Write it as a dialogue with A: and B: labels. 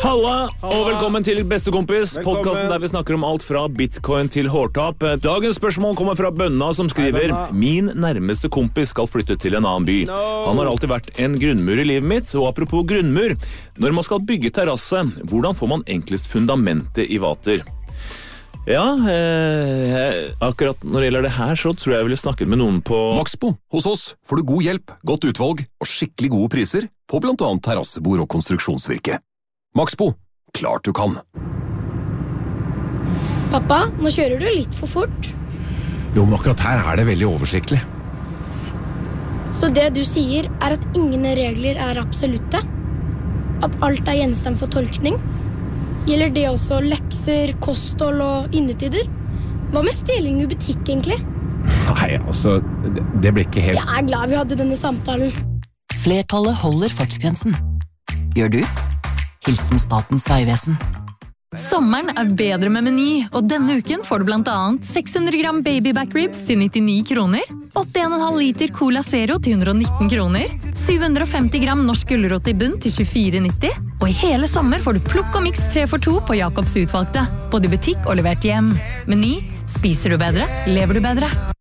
A: Halla, og velkommen til Bestekompis, podcasten der vi snakker om alt fra bitcoin til hårtap. Dagens spørsmål kommer fra Bønna som skriver: Min nærmeste kompis skal flytte til en annen by. Han har alltid vært en grunnmur i livet mitt, og apropos grunnmur, når man skal bygge terrasse, hvordan får man enklest fundamentet i vater? Ja, akkurat når det gjelder det her, så tror jeg ville snakket med noen på
B: Maxbo. Hos oss får du god hjelp, godt utvalg og skikkelig gode priser på blant annet terrassebord og konstruksjonsvirke. Maxbo, klart du kan.
C: Pappa, nå kjører du litt for fort.
D: Jo, men akkurat her er det veldig oversiktlig.
C: Så det du sier er at ingen regler er absolutte? At alt er gjenstand for tolkning? Gjelder det også lekser, kosthold og innetider? Hva med stjeling i butikk egentlig?
D: Nei, altså, det blir ikke helt...
C: Jeg er glad vi hadde denne samtalen.
E: Flertallet holder fartsgrensen. Gjør du? Hilsen Statens Vegvesen.
F: Sommeren er bedre med Meny, og denne uken får du blant annet 600 gram baby back ribs til 99 kroner, 8,5 liter Cola Zero til 119 kroner, 750 gram norsk gulrot i bunn til 24,90, og i hele sommer får du plukk og mix 3for 2 på Jakobs utvalgte, både i butikk og levert hjem. Meny, spiser du bedre, lever du bedre.